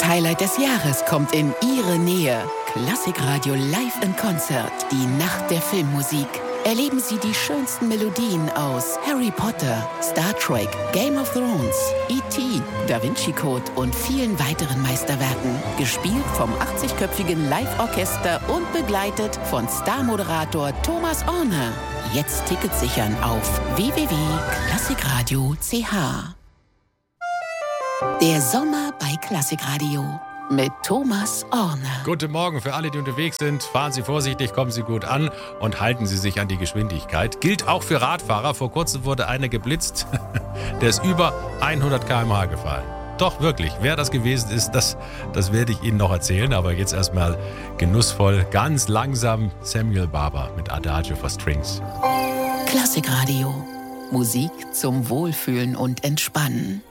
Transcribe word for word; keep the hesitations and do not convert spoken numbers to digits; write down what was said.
Musikhighlight des Jahres kommt in Ihre Nähe. Klassikradio Live in Konzert. Die Nacht der Filmmusik. Erleben Sie die schönsten Melodien aus Harry Potter, Star Trek, Game of Thrones, E T, Da Vinci Code und vielen weiteren Meisterwerken. Gespielt vom achtzigköpfigen Live-Orchester und begleitet von Star-Moderator Thomas Orne. Jetzt Tickets sichern auf w w w punkt klassikradio punkt c h. Der Sommer bei Klassikradio mit Thomas Orne. Guten Morgen für alle, die unterwegs sind. Fahren Sie vorsichtig, kommen Sie gut an und halten Sie sich an die Geschwindigkeit. Gilt auch für Radfahrer. Vor kurzem wurde einer geblitzt. Der ist über hundert Kilometer pro Stunde gefahren. Doch wirklich, wer das gewesen ist, das, das werde ich Ihnen noch erzählen. Aber jetzt erstmal genussvoll, ganz langsam Samuel Barber mit Adagio for Strings. Klassikradio. Musik zum Wohlfühlen und Entspannen.